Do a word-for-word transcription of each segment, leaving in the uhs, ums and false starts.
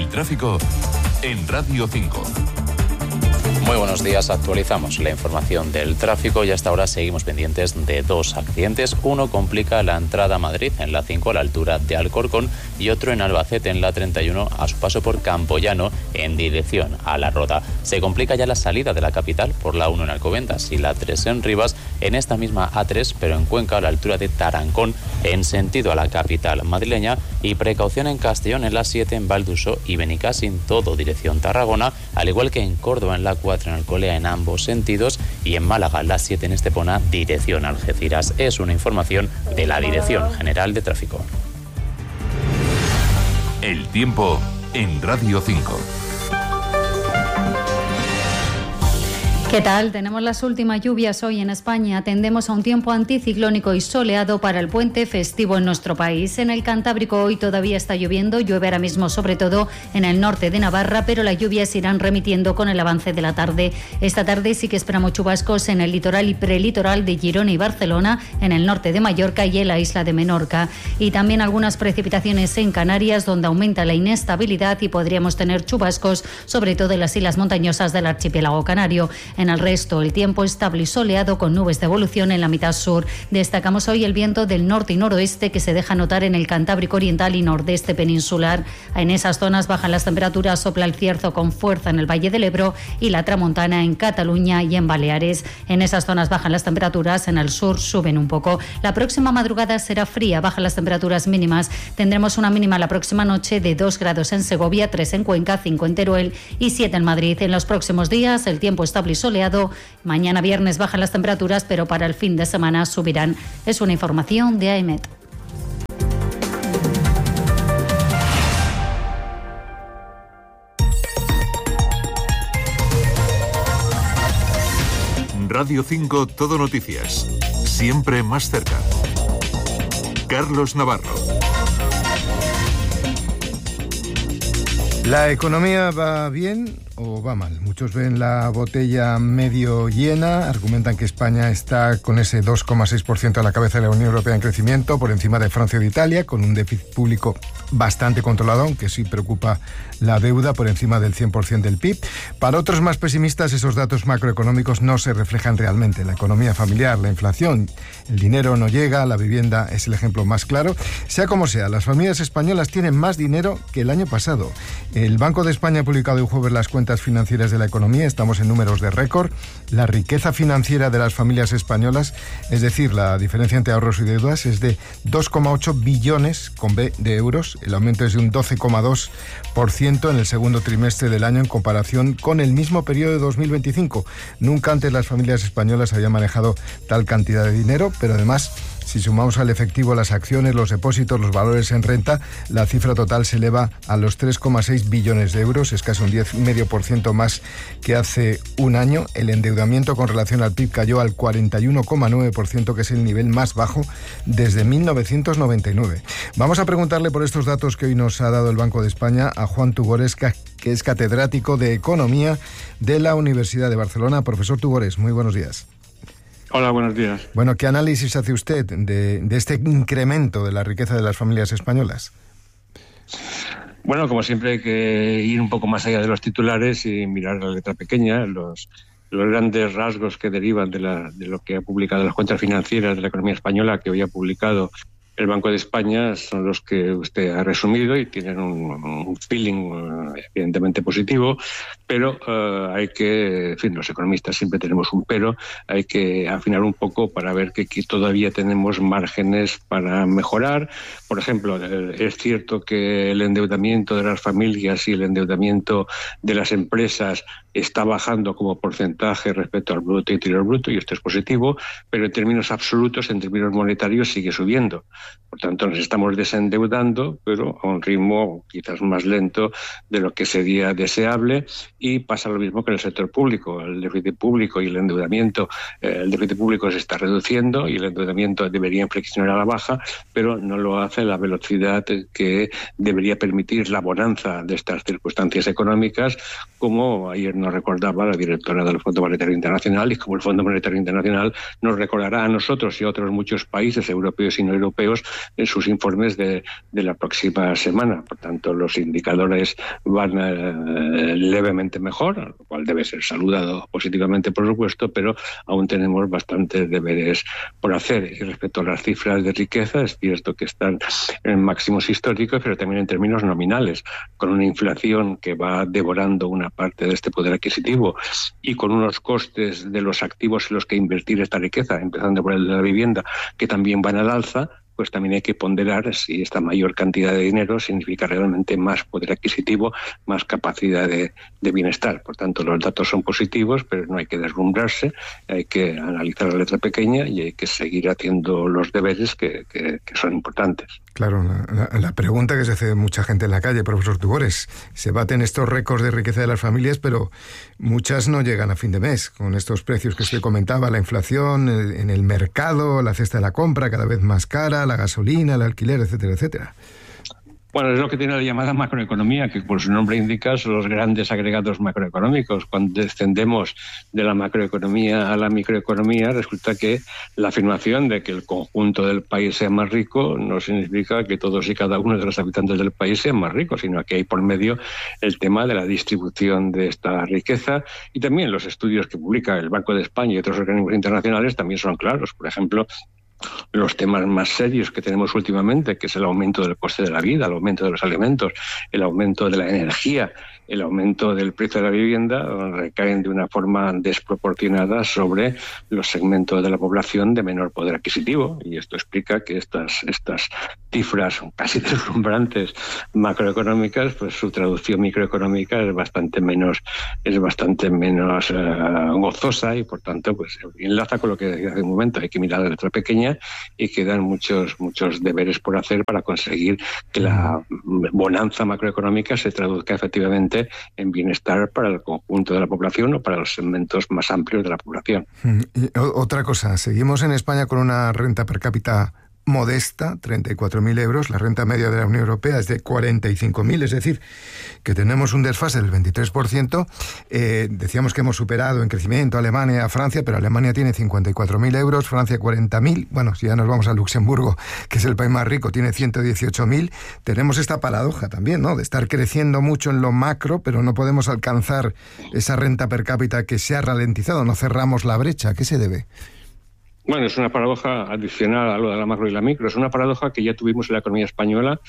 tráfico en Radio cinco. Muy buenos días, actualizamos la información del tráfico y hasta ahora seguimos pendientes de dos accidentes. Uno complica la entrada a Madrid en la cinco a la altura de Alcorcón y otro en Albacete en la treinta y uno a su paso por Campoyano en dirección a La Roda. Se complica ya la salida de la capital por la uno en Alcobendas y la tres en Rivas, en esta misma A tres pero en Cuenca a la altura de Tarancón en sentido a la capital madrileña, y precaución en Castellón en la siete en Valduso y Benicàssim todo dirección Tarragona, al igual que en Córdoba en la cuatro en Alcolea en ambos sentidos y en Málaga la siete en Estepona dirección Algeciras. Es una información de la Dirección General de Tráfico. El tiempo en Radio cinco. ¿Qué tal? Tenemos las últimas lluvias hoy en España. Tendemos a un tiempo anticiclónico y soleado para el puente festivo en nuestro país. En el Cantábrico hoy todavía está lloviendo, llueve ahora mismo sobre todo en el norte de Navarra, pero las lluvias irán remitiendo con el avance de la tarde. Esta tarde sí que esperamos chubascos en el litoral y prelitoral de Girona y Barcelona, en el norte de Mallorca y en la isla de Menorca. Y también algunas precipitaciones en Canarias, donde aumenta la inestabilidad y podríamos tener chubascos, sobre todo en las islas montañosas del archipiélago canario. En el resto, el tiempo estable y soleado con nubes de evolución en la mitad sur. Destacamos hoy el viento del norte y noroeste que se deja notar en el Cantábrico oriental y nordeste peninsular. En esas zonas bajan las temperaturas, sopla el cierzo con fuerza en el Valle del Ebro y la tramontana en Cataluña y en Baleares. En esas zonas bajan las temperaturas, en el sur suben un poco. La próxima madrugada será fría, bajan las temperaturas mínimas. Tendremos una mínima la próxima noche de dos grados en Segovia, tres en Cuenca, cinco en Teruel y siete en Madrid. En los próximos días el tiempo estable y soleado. Mañana viernes bajan las temperaturas, pero para el fin de semana subirán. Es una información de A E M E T. Radio cinco Todo Noticias. Siempre más cerca. Carlos Navarro. ¿La economía va bien o va mal? Muchos ven la botella medio llena, argumentan que España está con ese dos coma seis por ciento a la cabeza de la Unión Europea en crecimiento, por encima de Francia y de Italia, con un déficit público bastante controlado, aunque sí preocupa la deuda por encima del cien por ciento del P I B. Para otros más pesimistas, esos datos macroeconómicos no se reflejan realmente. La economía familiar, la inflación, el dinero no llega, la vivienda es el ejemplo más claro. Sea como sea, las familias españolas tienen más dinero que el año pasado. El Banco de España ha publicado el jueves las cuentas financieras de la economía, estamos en números de récord. La riqueza financiera de las familias españolas, es decir, la diferencia entre ahorros y deudas, es de dos coma ocho billones con B de euros. El aumento es de un doce coma dos por ciento en el segundo trimestre del año en comparación con el mismo periodo de dos mil veinticinco. Nunca antes las familias españolas habían manejado tal cantidad de dinero, pero además, si sumamos al efectivo las acciones, los depósitos, los valores en renta, la cifra total se eleva a los tres coma seis billones de euros, es casi un diez coma cinco por ciento más que hace un año. El endeudamiento con relación al P I B cayó al cuarenta y uno coma nueve por ciento, que es el nivel más bajo desde mil novecientos noventa y nueve. Vamos a preguntarle por estos datos que hoy nos ha dado el Banco de España a Juan Tugores, que es catedrático de Economía de la Universidad de Barcelona. Profesor Tugores, muy buenos días. Hola, buenos días. Bueno, ¿qué análisis hace usted de, de este incremento de la riqueza de las familias españolas? Bueno, como siempre hay que ir un poco más allá de los titulares y mirar la letra pequeña, los, los grandes rasgos que derivan de, la, de lo que ha publicado las cuentas financieras de la economía española, que hoy ha publicado el Banco de España, son los que usted ha resumido y tienen un, un feeling evidentemente positivo, pero uh, hay que, en fin, los economistas siempre tenemos un pero, hay que afinar un poco para ver que, que todavía tenemos márgenes para mejorar. Por ejemplo, es cierto que el endeudamiento de las familias y el endeudamiento de las empresas está bajando como porcentaje respecto al Producto Interior Bruto, y esto es positivo, pero en términos absolutos, en términos monetarios, sigue subiendo. Por tanto, nos estamos desendeudando, pero a un ritmo quizás más lento de lo que sería deseable, y pasa lo mismo que en el sector público. El déficit público y el endeudamiento, eh, el déficit público se está reduciendo y el endeudamiento debería inflexionar a la baja, pero no lo hace a la velocidad que debería permitir la bonanza de estas circunstancias económicas, como ayer nos recordaba la directora del Fondo Monetario Internacional, y como el Fondo Monetario Internacional nos recordará a nosotros y a otros muchos países europeos y no europeos en sus informes de, de la próxima semana. Por tanto, los indicadores van eh, levemente mejor, lo cual debe ser saludado positivamente, por supuesto, pero aún tenemos bastantes deberes por hacer. Y respecto a las cifras de riqueza, es cierto que están en máximos históricos, pero también en términos nominales, con una inflación que va devorando una parte de este poder adquisitivo y con unos costes de los activos en los que invertir esta riqueza, empezando por el de la vivienda, que también van al alza, pues también hay que ponderar si esta mayor cantidad de dinero significa realmente más poder adquisitivo, más capacidad de, de bienestar. Por tanto, los datos son positivos, pero no hay que deslumbrarse, hay que analizar la letra pequeña y hay que seguir haciendo los deberes que, que, que son importantes. Claro, la, la, la pregunta que se hace mucha gente en la calle, profesor Tugores, se baten estos récords de riqueza de las familias, pero muchas no llegan a fin de mes, con estos precios que usted comentaba, la inflación en el mercado, la cesta de la compra cada vez más cara, la gasolina, el alquiler, etcétera, etcétera. Bueno, es lo que tiene la llamada macroeconomía, que por su nombre indica son los grandes agregados macroeconómicos. Cuando descendemos de la macroeconomía a la microeconomía, resulta que la afirmación de que el conjunto del país sea más rico no significa que todos y cada uno de los habitantes del país sean más ricos, sino que hay por medio el tema de la distribución de esta riqueza, y también los estudios que publica el Banco de España y otros organismos internacionales también son claros. Por ejemplo, los temas más serios que tenemos últimamente, que es el aumento del coste de la vida, el aumento de los alimentos, el aumento de la energía, el aumento del precio de la vivienda, recaen de una forma desproporcionada sobre los segmentos de la población de menor poder adquisitivo. Y esto explica que estas, estas cifras casi deslumbrantes macroeconómicas, pues su traducción microeconómica es bastante menos, es bastante menos uh, gozosa, y por tanto pues enlaza con lo que decía hace un momento. Hay que mirar la letra pequeña y quedan muchos, muchos deberes por hacer para conseguir que la bonanza macroeconómica se traduzca efectivamente en bienestar para el conjunto de la población o para los segmentos más amplios de la población. Y otra cosa, seguimos en España con una renta per cápita modesta, treinta y cuatro mil euros, la renta media de la Unión Europea es de cuarenta y cinco mil, es decir, que tenemos un desfase del veintitrés por ciento. Eh, decíamos que hemos superado en crecimiento a Alemania, a Francia, pero Alemania tiene cincuenta y cuatro mil euros, Francia cuarenta mil, bueno, si ya nos vamos a Luxemburgo, que es el país más rico, tiene ciento dieciocho mil. Tenemos esta paradoja también, ¿no?, de estar creciendo mucho en lo macro, pero no podemos alcanzar esa renta per cápita que se ha ralentizado, no cerramos la brecha. ¿A qué se debe? Bueno, es una paradoja adicional a lo de la macro y la micro. Es una paradoja que ya tuvimos en la economía española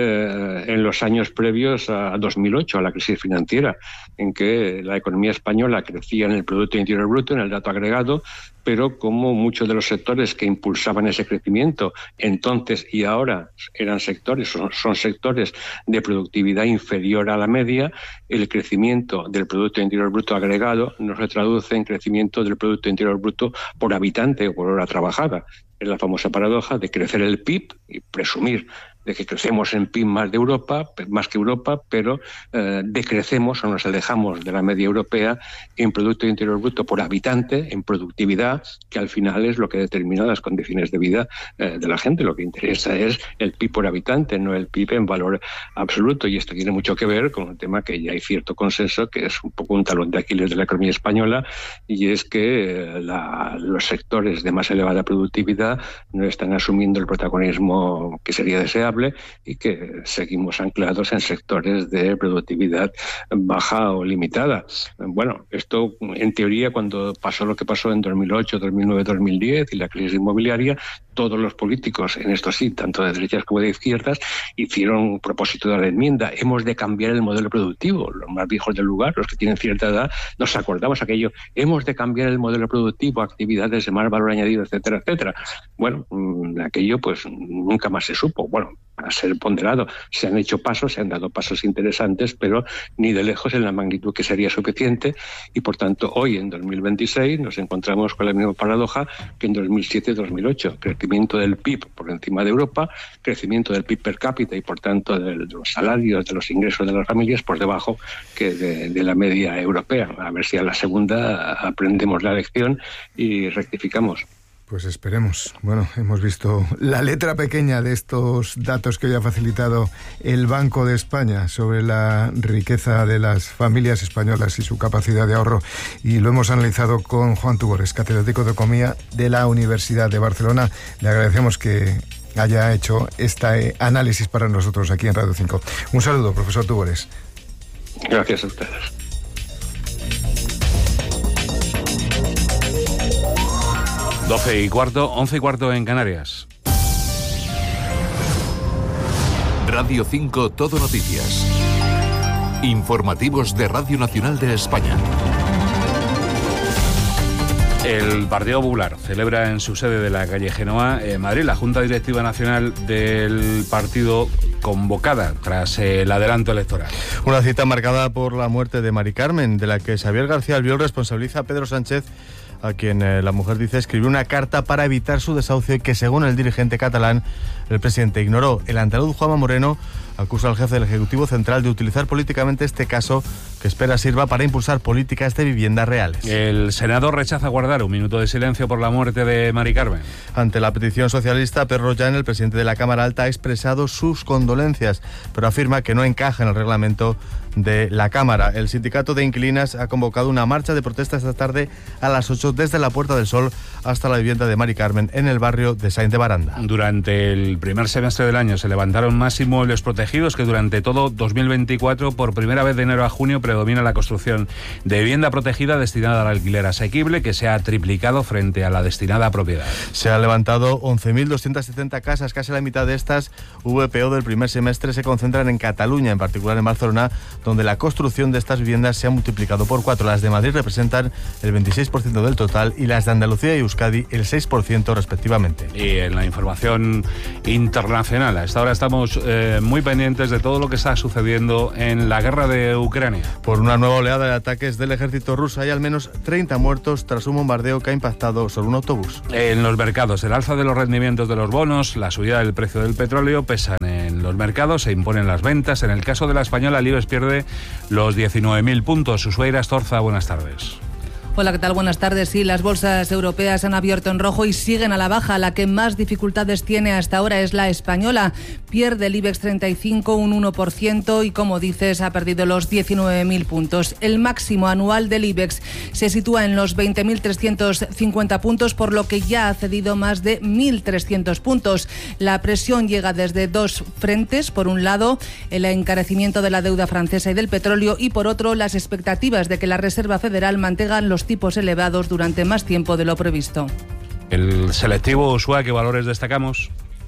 eh, en los años previos a dos mil ocho, a la crisis financiera, en que la economía española crecía en el Producto Interior Bruto, en el dato agregado, pero como muchos de los sectores que impulsaban ese crecimiento entonces y ahora eran sectores, son, son sectores de productividad inferior a la media, el crecimiento del Producto Interior Bruto agregado no se traduce en crecimiento del Producto Interior Bruto por habitante o por hora trabajada. Es la famosa paradoja de crecer el P I B y presumir de que crecemos en P I B más de Europa, más que Europa, pero eh, decrecemos o nos alejamos de la media europea en Producto Interior Bruto por habitante, en productividad, que al final es lo que determina las condiciones de vida eh, de la gente. Lo que interesa es el P I B por habitante, no el P I B en valor absoluto. Y esto tiene mucho que ver con un tema que ya hay cierto consenso, que es un poco un talón de Aquiles de la economía española, y es que eh, la, los sectores de más elevada productividad no están asumiendo el protagonismo que sería deseable, y que seguimos anclados en sectores de productividad baja o limitada. Bueno, esto en teoría, cuando pasó lo que pasó en dos mil ocho, dos mil nueve, dos mil diez y la crisis inmobiliaria, todos los políticos, en esto sí, tanto de derechas como de izquierdas, hicieron propósito de la enmienda. Hemos de cambiar el modelo productivo. Los más viejos del lugar, los que tienen cierta edad, nos acordamos aquello. Hemos de cambiar el modelo productivo, actividades de más valor añadido, etcétera, etcétera. Bueno, aquello pues nunca más se supo. Bueno, para ser ponderado, se han hecho pasos, se han dado pasos interesantes, pero ni de lejos en la magnitud que sería suficiente, y por tanto hoy en dos mil veintiséis nos encontramos con la misma paradoja que en dos mil siete dos mil ocho. Crecimiento del P I B por encima de Europa, crecimiento del P I B per cápita y por tanto de los salarios, de los ingresos de las familias por debajo que de, de la media europea. A ver si a la segunda aprendemos la lección y rectificamos. Pues esperemos. Bueno, hemos visto la letra pequeña de estos datos que hoy ha facilitado el Banco de España sobre la riqueza de las familias españolas y su capacidad de ahorro. Y lo hemos analizado con Juan Tugores, catedrático de Economía de la Universidad de Barcelona. Le agradecemos que haya hecho este análisis para nosotros aquí en Radio cinco. Un saludo, profesor Tugores. Gracias a ustedes. doce y cuarto, once y cuarto en Canarias. Radio cinco Todo Noticias. Informativos de Radio Nacional de España. El Partido Popular celebra en su sede de la calle Genoa, en Madrid, la Junta Directiva Nacional del partido convocada tras el adelanto electoral. Una cita marcada por la muerte de Mari Carmen, de la que Xavier García Albiol responsabiliza a Pedro Sánchez, a quien eh, la mujer dice escribió una carta para evitar su desahucio y que, según el dirigente catalán, el presidente ignoró. El andaluz Juanma Moreno acusa al jefe del Ejecutivo Central de utilizar políticamente este caso, que espera sirva para impulsar políticas de viviendas reales. El Senado rechaza guardar un minuto de silencio por la muerte de Mari Carmen. Ante la petición socialista, Pedro Rollán, el presidente de la Cámara Alta, ha expresado sus condolencias, pero afirma que no encaja en el reglamento de la Cámara. El sindicato de inquilinas ha convocado una marcha de protesta esta tarde a las ocho desde la Puerta del Sol hasta la vivienda de Mari Carmen en el barrio de Sáenz de Baranda. Durante el primer semestre del año se levantaron más inmuebles protegidos que durante todo dos mil veinticuatro. Por primera vez de enero a junio predomina la construcción de vivienda protegida destinada al alquiler asequible, que se ha triplicado frente a la destinada a propiedad. Se han levantado once mil doscientas setenta casas, casi la mitad de estas V P O del primer semestre se concentran en Cataluña, en particular en Barcelona, donde la construcción de estas viviendas se ha multiplicado por cuatro. Las de Madrid representan el veintiséis por ciento del total y las de Andalucía y Euskadi el seis por ciento respectivamente. Y en la información internacional, a esta hora estamos eh, muy pendientes de todo lo que está sucediendo en la guerra de Ucrania. Por una nueva oleada de ataques del ejército ruso hay al menos treinta muertos tras un bombardeo que ha impactado sobre un autobús. En los mercados, el alza de los rendimientos de los bonos, la subida del precio del petróleo pesan en los mercados, se imponen las ventas. En el caso de la española, el IBEX pierde los diecinueve mil puntos. Ushuaira Astorza, buenas tardes. Hola, ¿qué tal? Buenas tardes. Sí, las bolsas europeas han abierto en rojo y siguen a la baja. La que más dificultades tiene hasta ahora es la española. Pierde el IBEX treinta y cinco un uno por ciento y, como dices, ha perdido los diecinueve mil puntos. El máximo anual del IBEX se sitúa en los veinte mil trescientos cincuenta puntos, por lo que ya ha cedido más de mil trescientos puntos. La presión llega desde dos frentes. Por un lado, el encarecimiento de la deuda francesa y del petróleo, y por otro, las expectativas de que la Reserva Federal mantenga los tipos elevados durante más tiempo de lo previsto. El selectivo Ushuaia, ¿qué valores destacamos?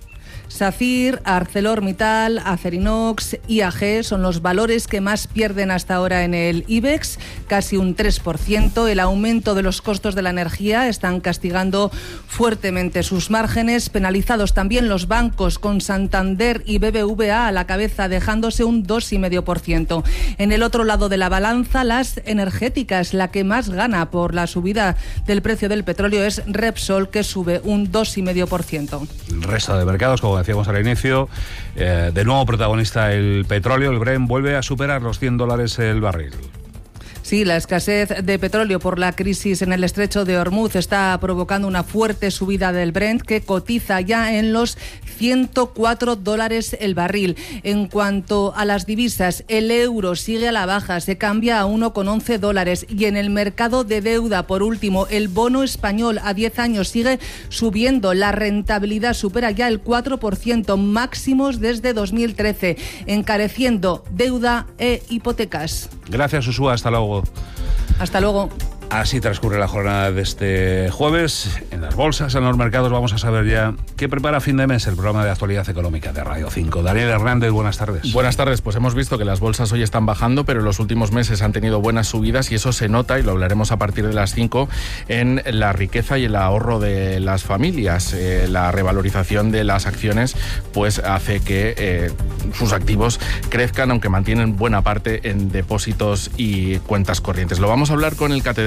SACIR, ArcelorMittal, Acerinox, I A G son los valores que más pierden hasta ahora en el IBEX, casi un tres por ciento. El aumento de los costos de la energía están castigando fuertemente sus márgenes, penalizados también los bancos, con Santander y B B V A a la cabeza, dejándose un dos coma cinco por ciento. En el otro lado de la balanza, las energéticas, la que más gana por la subida del precio del petróleo es Repsol, que sube un dos coma cinco por ciento. El resto de mercados, como decíamos al inicio, eh, de nuevo protagonista el petróleo. El Brent vuelve a superar los cien dólares el barril. Sí, la escasez de petróleo por la crisis en el estrecho de Hormuz está provocando una fuerte subida del Brent, que cotiza ya en los ciento cuatro dólares el barril. En cuanto a las divisas, el euro sigue a la baja, se cambia a uno coma once dólares. Y en el mercado de deuda, por último, el bono español a diez años sigue subiendo. La rentabilidad supera ya el cuatro por ciento, máximos desde dos mil trece, encareciendo deuda e hipotecas. Gracias, Usua. Hasta luego. Hasta luego. Así transcurre la jornada de este jueves. En las bolsas, en los mercados, vamos a saber ya qué prepara fin de mes el programa de actualidad económica de Radio cinco. Daniel Hernández, buenas tardes. Buenas tardes. Pues hemos visto que las bolsas hoy están bajando, pero en los últimos meses han tenido buenas subidas, y eso se nota, y lo hablaremos a partir de las cinco, en la riqueza y el ahorro de las familias. Eh, la revalorización de las acciones pues hace que eh, sus activos crezcan, aunque mantienen buena parte en depósitos y cuentas corrientes. Lo vamos a hablar con el catedrático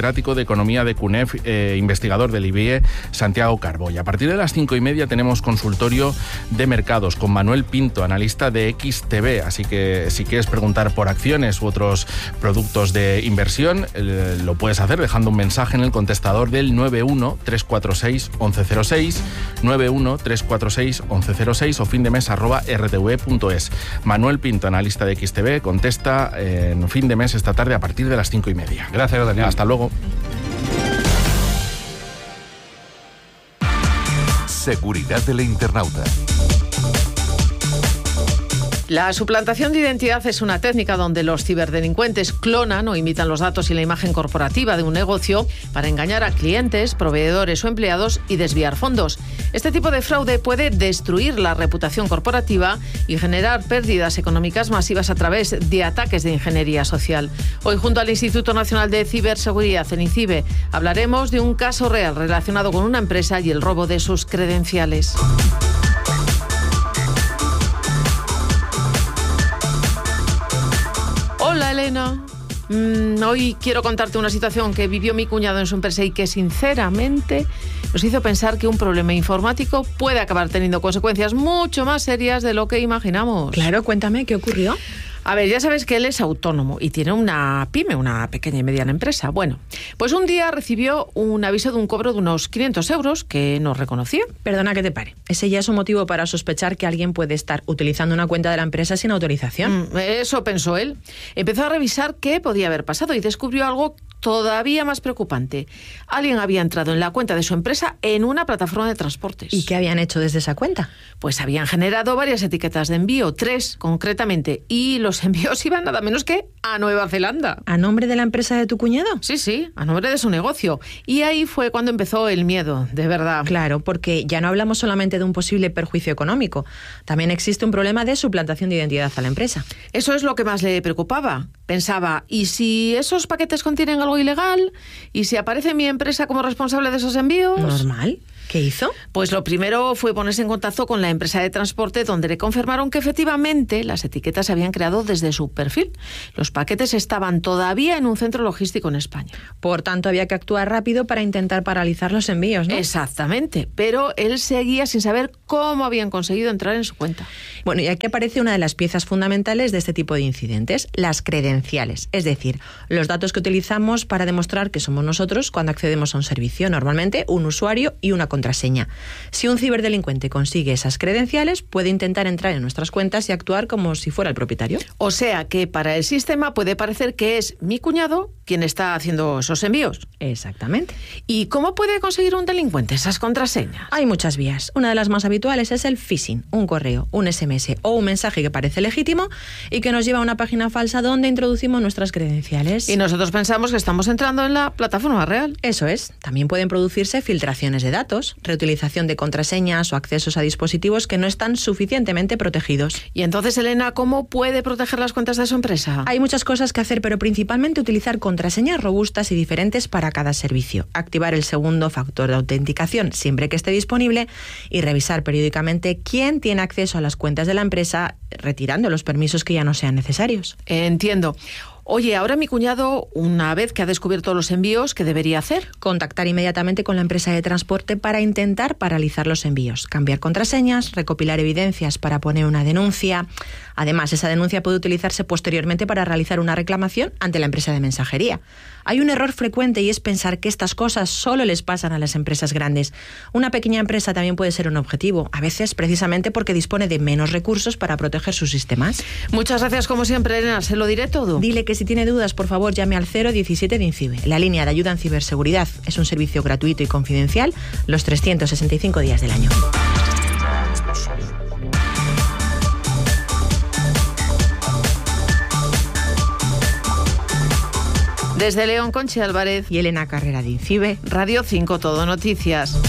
catedrático de Economía de CUNEF, eh, investigador del I B I E, Santiago Carbo. Y a partir de las cinco y media tenemos consultorio de mercados con Manuel Pinto, analista de X T V. Así que si quieres preguntar por acciones u otros productos de inversión, eh, lo puedes hacer dejando un mensaje en el contestador del nueve uno tres cuatro seis once cero seis, nueve uno tres cuatro seis once cero seis o fin de mes arroba r t v punto es. Manuel Pinto, analista de X T V, contesta en fin de mes esta tarde a partir de las cinco y media. Gracias, Daniel. Hasta luego. Seguridad del internauta. La suplantación de identidad es una técnica donde los ciberdelincuentes clonan o imitan los datos y la imagen corporativa de un negocio para engañar a clientes, proveedores o empleados y desviar fondos. Este tipo de fraude puede destruir la reputación corporativa y generar pérdidas económicas masivas a través de ataques de ingeniería social. Hoy, junto al Instituto Nacional de Ciberseguridad, el INCIBE, hablaremos de un caso real relacionado con una empresa y el robo de sus credenciales. Hola, Elena. Mm, hoy quiero contarte una situación que vivió mi cuñado en su empresa y que sinceramente nos hizo pensar que un problema informático puede acabar teniendo consecuencias mucho más serias de lo que imaginamos. Claro, cuéntame, ¿qué ocurrió? A ver, ya sabes que él es autónomo y tiene una pyme, una pequeña y mediana empresa. Bueno, pues un día recibió un aviso de un cobro de unos quinientos euros que no reconocía. Perdona que te pare. Ese ya es un motivo para sospechar que alguien puede estar utilizando una cuenta de la empresa sin autorización. Mm, eso pensó él. Empezó a revisar qué podía haber pasado y descubrió algo todavía más preocupante. Alguien había entrado en la cuenta de su empresa en una plataforma de transportes. ¿Y qué habían hecho desde esa cuenta? Pues habían generado varias etiquetas de envío, tres concretamente, y los envíos iban nada menos que a Nueva Zelanda. ¿A nombre de la empresa de tu cuñado? Sí, sí, a nombre de su negocio. Y ahí fue cuando empezó el miedo, de verdad. Claro, porque ya no hablamos solamente de un posible perjuicio económico. También existe un problema de suplantación de identidad a la empresa. Eso es lo que más le preocupaba. Pensaba, ¿y si esos paquetes contienen algo ilegal? ¿Y si aparece mi empresa como responsable de esos envíos? Normal. ¿Qué hizo? Pues lo primero fue ponerse en contacto con la empresa de transporte, donde le confirmaron que efectivamente las etiquetas se habían creado desde su perfil. Los paquetes estaban todavía en un centro logístico en España. Por tanto, había que actuar rápido para intentar paralizar los envíos, ¿no? Exactamente, pero él seguía sin saber cómo habían conseguido entrar en su cuenta. Bueno, y aquí aparece una de las piezas fundamentales de este tipo de incidentes, las credenciales, es decir, los datos que utilizamos para demostrar que somos nosotros cuando accedemos a un servicio, normalmente un usuario y una contraseña. Si un ciberdelincuente consigue esas credenciales, puede intentar entrar en nuestras cuentas y actuar como si fuera el propietario. O sea que para el sistema puede parecer que es mi cuñado quien está haciendo esos envíos. Exactamente. ¿Y cómo puede conseguir un delincuente esas contraseñas? Hay muchas vías. Una de las más habituales es el phishing, un correo, un ese eme ese o un mensaje que parece legítimo y que nos lleva a una página falsa donde introducimos nuestras credenciales. Y nosotros pensamos que estamos entrando en la plataforma real. Eso es. También pueden producirse filtraciones de datos, reutilización de contraseñas o accesos a dispositivos que no están suficientemente protegidos. Y entonces, Elena, ¿cómo puede proteger las cuentas de su empresa? Hay muchas cosas que hacer, pero principalmente utilizar contraseñas robustas y diferentes para cada servicio, activar el segundo factor de autenticación siempre que esté disponible y revisar periódicamente quién tiene acceso a las cuentas de la empresa, retirando los permisos que ya no sean necesarios. Entiendo. Oye, ahora mi cuñado, una vez que ha descubierto los envíos, ¿qué debería hacer? Contactar inmediatamente con la empresa de transporte para intentar paralizar los envíos, cambiar contraseñas, recopilar evidencias para poner una denuncia. Además, esa denuncia puede utilizarse posteriormente para realizar una reclamación ante la empresa de mensajería. Hay un error frecuente y es pensar que estas cosas solo les pasan a las empresas grandes. Una pequeña empresa también puede ser un objetivo, a veces precisamente porque dispone de menos recursos para proteger sus sistemas. Muchas gracias, como siempre, Elena. Se lo diré todo. Dile que si tiene dudas, por favor, llame al cero diecisiete de INCIBE, la línea de ayuda en ciberseguridad. Es un servicio gratuito y confidencial los trescientos sesenta y cinco días del año. Desde León, Conchi Álvarez y Elena Carrera de INCIBE, Radio cinco Todo Noticias.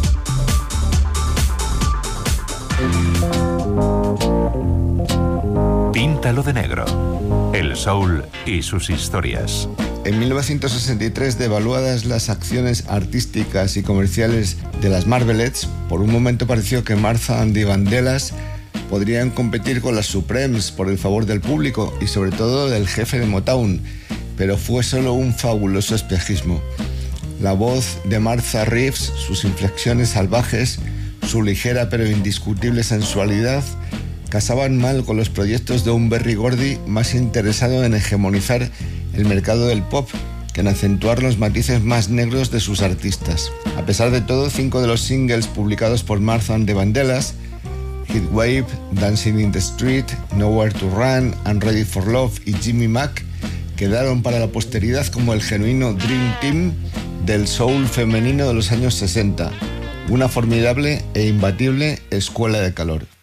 Píntalo de negro. El soul y sus historias. En mil novecientos sesenta y tres, devaluadas las acciones artísticas y comerciales de las Marvelettes, por un momento pareció que Martha and the Vandellas podrían competir con las Supremes por el favor del público y sobre todo del jefe de Motown. pero fue solo un fabuloso espejismo. La voz de Martha Reeves, sus inflexiones salvajes, su ligera pero indiscutible sensualidad, casaban mal con los proyectos de un Berry Gordy más interesado en hegemonizar el mercado del pop que en acentuar los matices más negros de sus artistas. A pesar de todo, cinco de los singles publicados por Martha and the Vandellas, Heatwave, Dancing in the Street, Nowhere to Run, I'm Ready for Love y Jimmy Mac, quedaron para la posteridad como el genuino Dream Team del soul femenino de los años sesenta, una formidable e imbatible escuela de calor.